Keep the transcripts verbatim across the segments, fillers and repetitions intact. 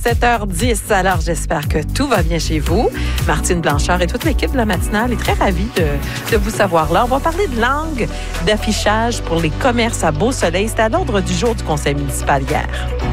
sept heures dix, alors j'espère que tout va bien chez vous. Martine Blanchard et toute l'équipe de la matinale est très ravie de, de vous savoir là. On va parler de langue d'affichage pour les commerces à Beau-Soleil. C'était à l'ordre du jour du conseil municipal hier.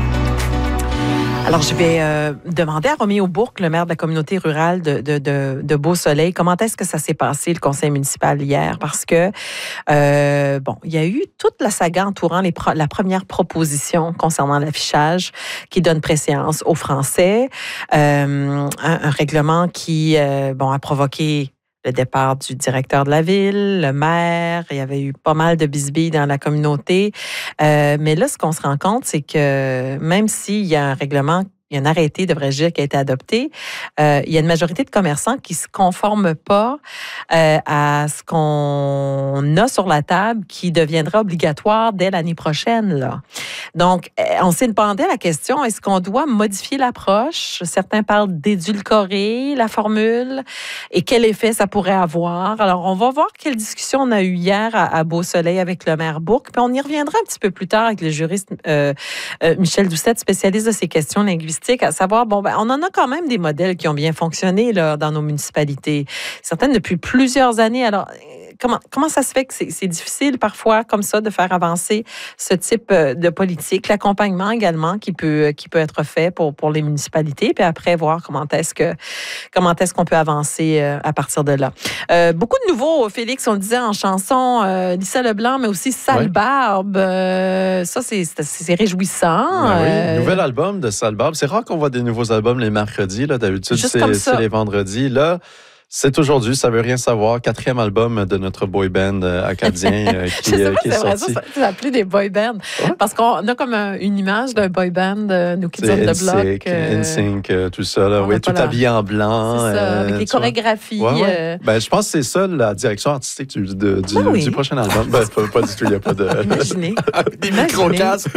Alors, je vais euh, demander à Roméo Bourque, le maire de la communauté rurale de, de, de, de Beau-Soleil, comment est-ce que ça s'est passé, le conseil municipal hier? Parce que, euh, bon, il y a eu toute la saga entourant les pro- la première proposition concernant l'affichage qui donne préséance aux Français. Euh, un, un règlement qui, euh, bon, a provoqué le départ du directeur de la ville, le maire, il y avait eu pas mal de bisbilles dans la communauté. Euh, mais là, ce qu'on se rend compte, c'est que même s'il y a un règlement, il y a un arrêté, devrais-je dire, qui a été adopté, euh, il y a une majorité de commerçants qui ne se conforment pas euh, à ce qu'on a sur la table qui deviendra obligatoire dès l'année prochaine, là. Donc, on s'est demandé la question, est-ce qu'on doit modifier l'approche? Certains parlent d'édulcorer la formule et quel effet ça pourrait avoir. Alors, on va voir quelle discussion on a eue hier à, à Beau-Soleil avec le maire Bourque, puis on y reviendra un petit peu plus tard avec le juriste euh, euh, Michel Doucette, spécialiste de ces questions linguistiques, à savoir, bon, ben, on en a quand même des modèles qui ont bien fonctionné là, dans nos municipalités, certaines depuis plusieurs années. Alors, comment, comment ça se fait que c'est, c'est difficile parfois comme ça de faire avancer ce type de politique, l'accompagnement également qui peut, qui peut être fait pour, pour les municipalités, puis après voir comment est-ce que comment est-ce qu'on peut avancer euh, à partir de là. Euh, beaucoup de nouveaux, Félix, on le disait en chanson, euh, Lisa Leblanc, mais aussi Sale ouais. Barbe. Euh, ça, c'est, c'est, c'est réjouissant. Ben oui, euh, nouvel album de Sale Barbe. C'est rare qu'on voit des nouveaux albums les mercredis. Là. D'habitude, c'est, c'est les vendredis. Là, c'est aujourd'hui, ça veut rien savoir. Quatrième album de notre boy band acadien euh, qui, euh, qui est, est sorti. Ça, c'est appelé des boy bands. Ouais. Parce qu'on a comme un, une image d'un boy band, euh, nous qui sommes de bloc. Euh, N Sync, euh, tout ça. Là. Oui, tout la... habillé en blanc. C'est ça, euh, avec les chorégraphies. Ouais, ouais. Euh... Ben, je pense que c'est ça la direction artistique du, de, du, ben oui. du prochain album. Ben, pas, pas du tout, il n'y a pas de... Imaginez. Des micro-casques.